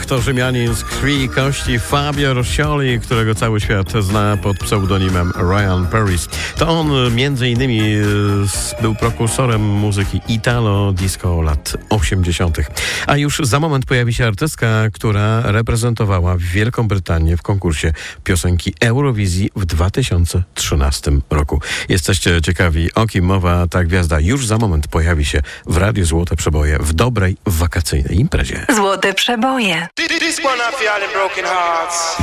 Ach, to Rzymianin z krwi i kości Fabio Roscioli, którego cały świat zna pod pseudonimem Ryan Paris. To on między innymi był prekursorem muzyki Italo Disco lat 80. A już za moment pojawi się artystka, która reprezentowała Wielką Brytanię w konkursie piosenki Eurowizji w 2013 roku. Jesteście ciekawi, o kim mowa? Ta gwiazda już za moment pojawi się w Radiu Złote Przeboje w dobrej, wakacyjnej imprezie. Złote Przeboje.